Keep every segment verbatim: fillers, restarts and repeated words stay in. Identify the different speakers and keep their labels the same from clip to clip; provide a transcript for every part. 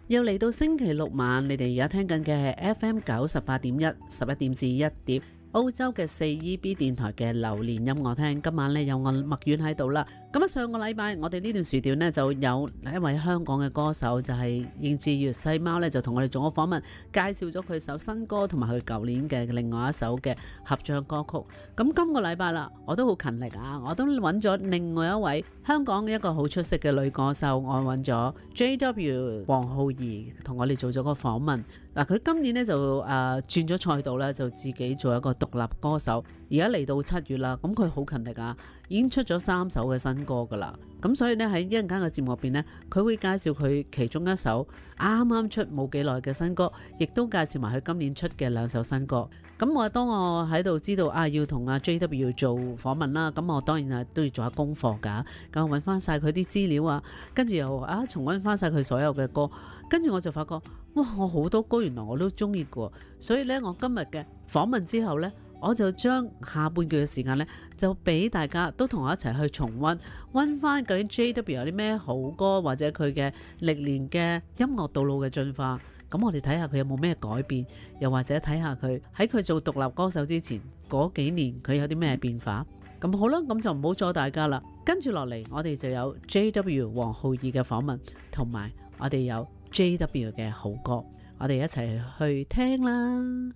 Speaker 1: 又嚟到星期六晚，你哋而家聽緊嘅係 F M 九十八點一，十一點至一點，澳洲嘅四 E B 電台嘅流年音樂廳。今晚咧有我麥苑喺度啦。咁啊，上個禮拜我哋呢段時段呢，就有一位香港嘅歌手就係應智越細貓咧，就同我哋做個訪問，介紹咗佢首新歌同埋佢舊年嘅另外一首嘅合唱歌曲。咁今個禮拜啦，我都好勤力啊，我都揾咗另外一位香港一個好出色嘅女歌手，我揾咗 J W 黃浩儀同我哋做咗個訪問。嗱，佢今年呢，就誒、呃、轉咗賽道咧，就自己做一個獨立歌手。而家嚟到七月啦，咁佢好勤力啊，已經出咗三首嘅新歌噶啦。咁所以呢，喺一陣間嘅節目入邊呢，佢會介紹佢其中一首啱啱出冇幾耐嘅新歌，亦都介紹埋佢今年出嘅兩首新歌。咁我當我喺度知道啊要同阿 J W 做訪問啦，咁我當然啊都要做下功課㗎。咁我揾翻晒佢啲資料啊，跟住又啊重溫翻晒佢所有嘅歌，跟住我就發覺哇，我好多歌原來我都中意過。所以呢，我今日嘅訪問之後呢，我就將下半句嘅時間呢，就俾大家都同我一齊去重溫，溫翻究竟 J W 有啲咩好歌，或者佢嘅歷年嘅音樂道路嘅進化。咁我哋睇下佢有冇咩改變，又或者睇下佢喺佢做獨立歌手之前嗰幾年佢有啲咩變化。咁好啦，咁就唔好阻大家啦。跟住落嚟，我哋就有 J W 黃浩儀嘅訪問，同埋我哋有 J W 嘅好歌，我哋一齊去聽啦。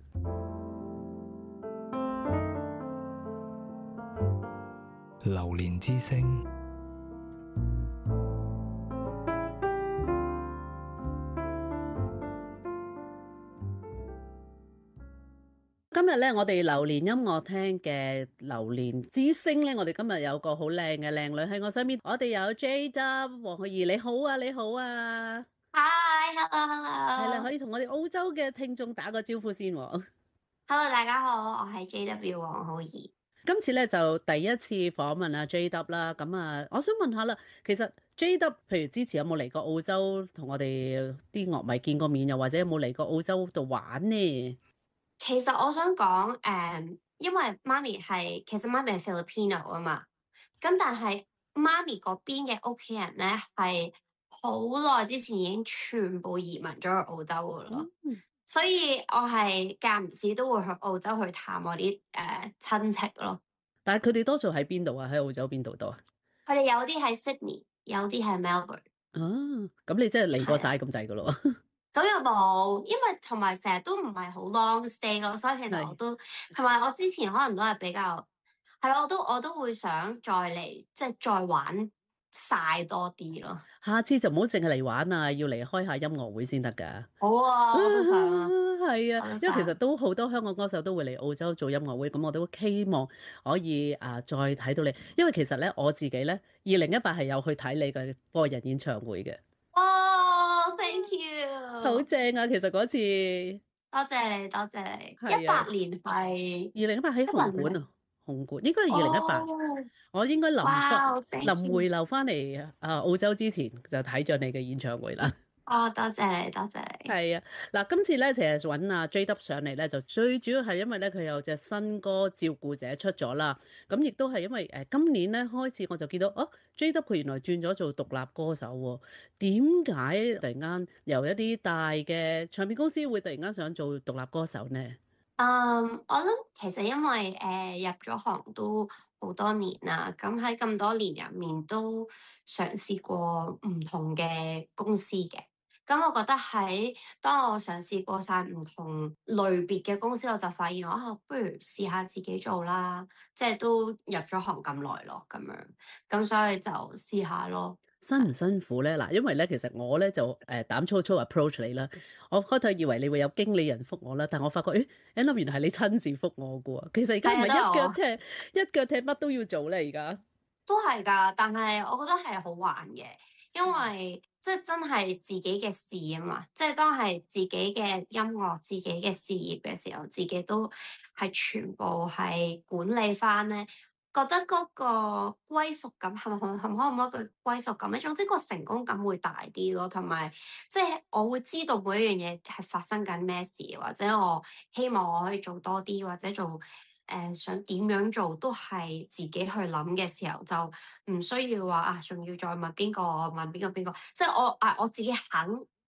Speaker 2: 流年之聲，
Speaker 1: 今日咧，我哋流年音樂廳嘅流年之聲咧，我哋今日有個好靚嘅靚女喺我身邊，我哋有 J W 黃浩儀，你好啊，你好啊
Speaker 3: Hi，hello，hello，
Speaker 1: 係啦，可以同我哋澳洲嘅聽眾打個招呼先喎。
Speaker 3: Hello，大家好，我係 J W 黃浩儀。
Speaker 1: 今次咧就第一次訪問阿 J W 啦，咁啊，我想問下啦，其實 J W 譬如之前有冇嚟過澳洲同我哋啲樂迷見過面，又或者有冇嚟過澳洲度玩呢？
Speaker 3: 其實我想講，誒、嗯，因為媽咪係其實媽咪係 Filipino 啊嘛，咁但係媽咪嗰邊嘅屋企人咧係好耐之前已經全部移民咗去澳洲噶咯，
Speaker 1: 嗯、
Speaker 3: 所以我係間唔時都會去澳洲去探我啲誒親戚咯。
Speaker 1: 但係佢哋多數喺邊度啊？喺澳洲邊度多啊？
Speaker 3: 佢哋有啲喺 Sydney，有啲喺 Melbourne。
Speaker 1: 啊，咁你真係嚟過晒咁滯噶咯？
Speaker 3: 咁又冇，因為同埋成日都唔係好 long stay 咯，所以其實我都同埋我之前可能都係比較係咯，我都我都會想再嚟，即係再玩晒多啲咯。
Speaker 1: 下次就唔好淨係嚟玩啊，要嚟開下音樂會先得㗎。
Speaker 3: 好啊，我都想啊。
Speaker 1: 係啊，因為其實都好多香港歌手都會嚟澳洲做音樂會，咁我都希望可以啊再睇到你。因為其實咧我自己咧，二零一八係有去睇你嘅個人演唱會嘅。
Speaker 3: 哦，thank you，
Speaker 1: 好正啊！其實嗰次
Speaker 3: 多謝你，多謝你。
Speaker 1: 係啊
Speaker 3: 一八年係
Speaker 1: 二零一八喺紅館啊，紅館應該係二零一八。我應該臨
Speaker 3: 哇，
Speaker 1: 臨回流翻嚟啊澳洲之前就睇咗你嘅演唱會啦。
Speaker 3: 哦，多謝你，多謝你。
Speaker 1: 係啊，嗱，今次咧成日揾阿 J W 上嚟咧，就最主要係因為咧佢有隻新歌《照顧者》出咗啦。咁亦都係因為誒、呃、今年咧開始我就見到哦 J W 佢原來轉咗做獨立歌手喎。點解突然間由一啲大嘅唱片公司會突然間想做獨立歌手呢？
Speaker 3: 嗯，我諗其實因為誒、呃、入咗行都好多年啦，咁喺咁多年入面都嘗試過唔同嘅公司嘅。咁我覺得喺當我嘗試過晒唔同類別嘅公司，我就發現我啊，不如試下自己做啦，即係都入咗行咁耐咯，咁樣，咁所以就試下咯。
Speaker 1: 辛唔辛苦咧？嗱，因為咧其實我咧就誒膽粗粗 approach 你啦，我開頭以為你會有經理人覆我啦，但我發覺誒，Anna 原來係你親自覆我嘅喎。其實而家唔係一腳踢一腳踢乜都要做咧，而家
Speaker 3: 都係㗎，但係我覺得係好玩嘅，因為即係真係自己嘅事啊嘛，即係當係自己嘅音樂、自己嘅事業嘅時候，自己都係全部係管理翻咧，覺得嗰個歸屬感係咪係咪可唔可唔可以歸屬感咧？總之個成功感會大啲咯，同埋即係我會知道每一樣嘢係發生緊咩事，或者我希望我可以做多啲，或者做。誒、呃、想點樣做都係自己去諗嘅時候，就唔需要話啊，仲要再問邊個問邊個邊個，即係我啊我自己肯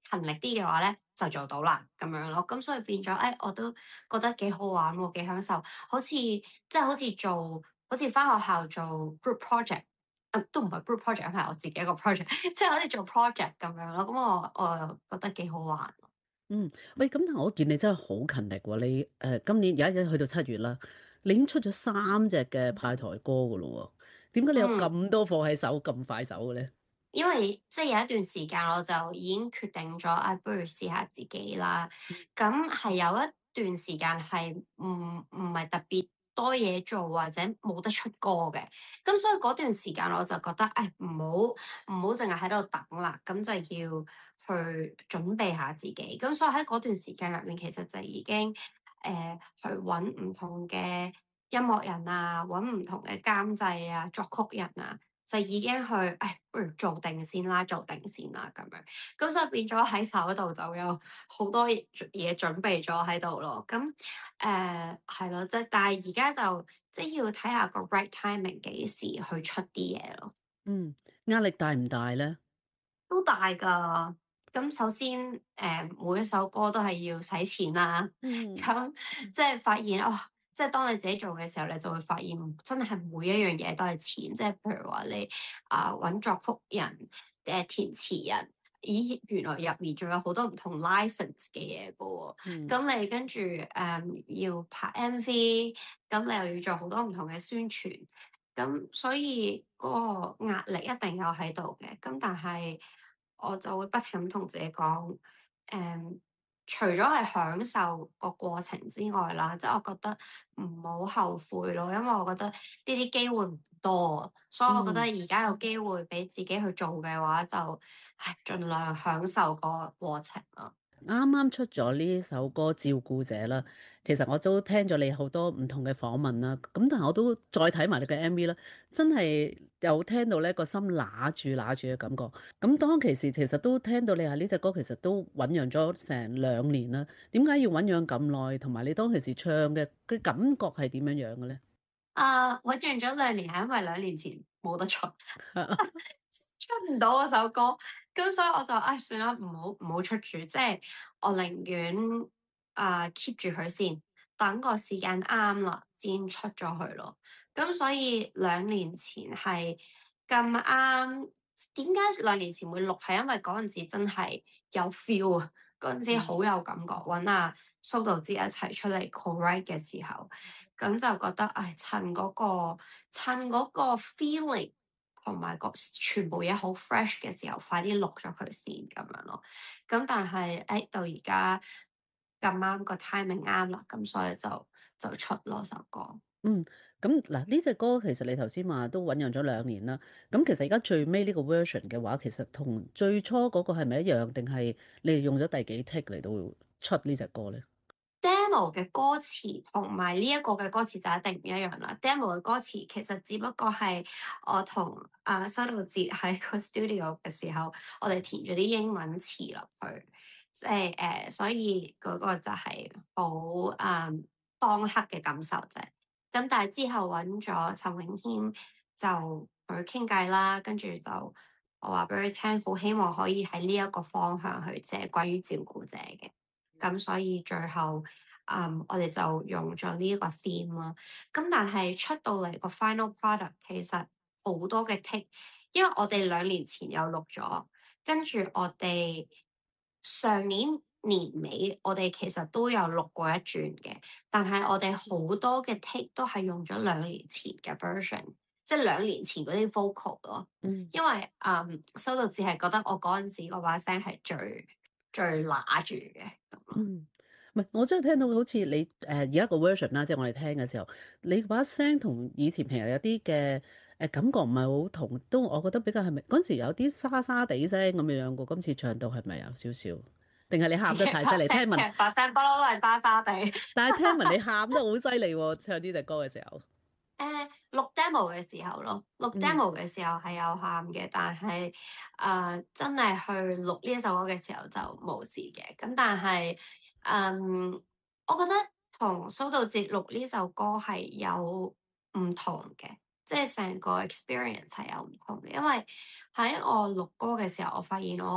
Speaker 3: 勤力啲嘅話咧，就做到啦咁樣咯。咁所以變咗，誒、哎、我都覺得幾好玩喎，幾享受，好似即係好似做好似返學校做 group project。啊、都唔係 group project，係我自己一個 project，即係好似做 project 咁樣咯。咁我我又覺得幾好玩。
Speaker 1: 嗯，喂，咁但係我見你真係好勤力喎，你誒、呃、今年而家已經去到七月啦，你已經出咗三隻嘅派台歌噶咯喎，點解你有
Speaker 3: 嗯。
Speaker 1: 咁多貨喺手咁快手嘅咧？
Speaker 3: 因為即係有一段時間我就已經決定咗，啊，不如試下自己啦。咁係有一段時間係唔唔係特別多嘢做或者冇得出歌嘅，咁所以嗰段時間我就覺得，誒唔好唔好淨係喺度等啦，咁就要去準備下自己。咁所以喺嗰段時間入面，其實就已經誒、呃、去揾唔同嘅音樂人啊，揾唔同嘅監製啊、作曲人啊。就已經去，誒，不如做定先啦，做定先啦咁樣，咁所以變咗喺手度就有好多嘢嘢準備咗喺度咯。咁誒係咯，即係但係而家就即係要睇下個 right timing 幾時去出啲嘢咯。
Speaker 1: 嗯，壓力大唔大咧？
Speaker 3: 都大㗎。咁首先，誒、每一首歌都係要使錢啦。
Speaker 1: 嗯。
Speaker 3: 咁即係發現哦，即係當你自己做嘅時候，你就會發現真係每一樣嘢都係錢。即係譬如話你啊揾、作曲人、誒、填詞人，咦原來入面仲有好多唔同 license 嘅嘢㗎喎。
Speaker 1: 嗯。
Speaker 3: 咁你跟住誒、要拍 M V，咁你又要做好多唔同嘅宣傳。咁所以嗰個壓力一定有喺度嘅，咁但係我就會不停咁同自己講，誒、除咗係享受個過程之外啦，即係我覺得唔好後悔咯，因為我覺得呢啲機會唔多啊，所以我覺得
Speaker 1: 嗯。
Speaker 3: 而家有機會俾自己去做嘅話，就唉盡量享受個過程咯。
Speaker 1: 啱啱出咗呢首歌《照顧者》啦，其實我都聽咗你好多唔同嘅訪問啦，咁但係我都再睇埋你嘅 M V 啦，真係有聽到呢個心揦住揦住嘅感覺。咁當其時其實都聽到你話呢隻歌其實都醖釀咗成兩年啦，點解要醖釀咁耐？同埋你當其時唱嘅嘅感覺係點樣樣嘅咧？
Speaker 3: 啊，醞釀咗兩年係因為兩年前冇得出。出唔到嗰首歌，咁所以我就唉、哎、算啦，唔好唔好出住，即係我寧願啊 keep 住佢先，等個時間啱啦先出咗佢咯。咁所以兩年前係咁啱，點解兩年前會錄係因為嗰陣時真係有 feel 啊，嗰陣時好有感覺，揾阿蘇道之一齊出嚟 co-write 嘅時候，咁就覺得唉、哎、趁嗰、個趁嗰個 feeling。同埋個全部嘢好 fresh 嘅時候，快啲錄咗佢先咁樣咯。咁但係誒、哎、到而家咁啱個 timing 啱啦，咁所以就就出咯首歌。
Speaker 1: 嗯，咁嗱呢隻歌其實你頭先話都醖釀咗兩年啦，咁其實而家最尾呢個 version 嘅話，其實同最初嗰個係咪一樣，定係你哋用咗第幾 take 嚟到出呢隻歌咧？
Speaker 3: Demo 嘅歌詞同埋呢一個嘅歌詞就一定唔一樣啦。Demo 嘅歌詞其實只不過係我同阿修道哲喺個 studio 嘅時候，我哋填咗啲英文詞落去，即係誒，所以嗰個就係好誒當刻嘅感受啫。咁但係之後揾咗陳詠謙就同佢傾偈啦，跟住就我話俾佢聽，好希望可以喺呢一個方向去寫關於照顧者嘅。咁所以最後，嗯，我哋就用咗呢一個 theme 啦。咁但係出到嚟個 final product 其實好多嘅 take，因為我哋兩年前有錄咗，跟住我哋上年年尾我哋其實都有錄過一轉嘅，但係我哋好多嘅 take 都係用咗兩年前嘅 version，即係兩年前嗰啲 vocal 咯。
Speaker 1: 嗯。
Speaker 3: 因為嗯，收到只係覺得我嗰陣時嗰把聲係最最揦住嘅咁咯。
Speaker 1: 嗯，唔係，我真係聽到好似你誒而家個 version 啦，即係我哋聽嘅時候，你把聲同以前平日有啲嘅誒感覺唔係好同，都我覺得比較係咪嗰陣時有啲沙沙地聲咁樣樣嘅，今次唱到係咪有少少？定係你喊得太犀利？聽
Speaker 3: 其
Speaker 1: 聞，
Speaker 3: 實把聲不嬲都係沙沙地。
Speaker 1: 但係聽聞你喊得好犀利喎，唱呢隻歌嘅時候。
Speaker 3: 誒錄 demo 嘅時候咯，錄
Speaker 1: 嗯。
Speaker 3: demo 嘅時候係有喊嘅，但係誒、呃真係去錄呢一首歌嘅時候就冇事嘅。咁但係嗯，我覺得同蘇道哲錄呢首歌係有唔同嘅，即係成個 experience 係有唔同嘅。因為喺我錄歌嘅時候，我發現我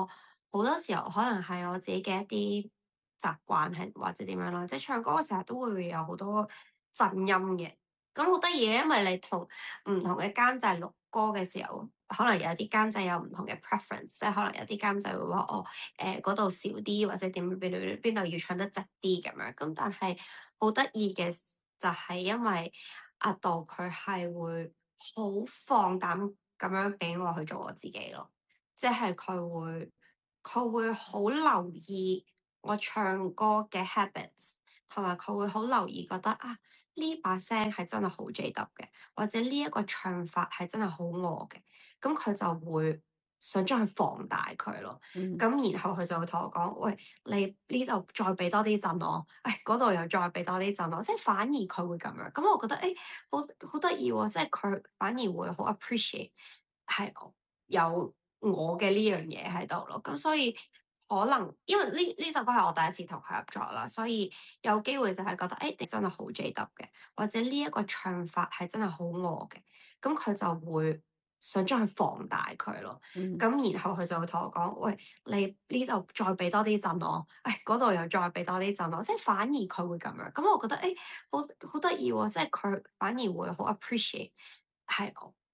Speaker 3: 好多時候可能係我自己嘅一啲習慣係或者點樣啦，即係唱歌嘅時候都會有好多震音嘅。咁好得意嘅，因為你同唔同嘅監製錄歌嘅時候，可能有啲監製有唔同嘅 preference，即係可能有啲監製會話哦，誒嗰度少啲或者點邊度邊度要唱得直啲咁樣。咁但係好得意嘅就係因為阿杜佢係會好放膽咁樣俾我去做我自己咯。即係佢會佢會好留意我唱歌嘅 habits，同埋佢會好留意覺得啊呢把聲係真係好 J W 嘅，或者呢一個唱法係真係好我嘅，咁佢就會想將佢放大佢咯。
Speaker 1: 嗯
Speaker 3: 咁然後佢就會同我講：喂，你呢度再俾多啲震我，誒嗰度又再俾多啲震我，即係反而佢會咁樣。咁我覺得誒好好得意喎，即係佢反而會好 appreciate 係有我嘅呢樣嘢喺度咯，咁所以可能因為呢呢首歌係我第一次同佢合作啦，所以有機會就係覺得，誒、欸、你真係好 J W 嘅，或者呢一個唱法係真係好我嘅，咁佢就會想將佢放大佢咯。
Speaker 1: 嗯
Speaker 3: 咁然後佢就會同我講：喂，你呢度再俾多啲震我，誒嗰度又再俾多啲震我，即係反而佢會咁樣。咁我覺得誒好好得意喎，即係佢反而會好 appreciate 係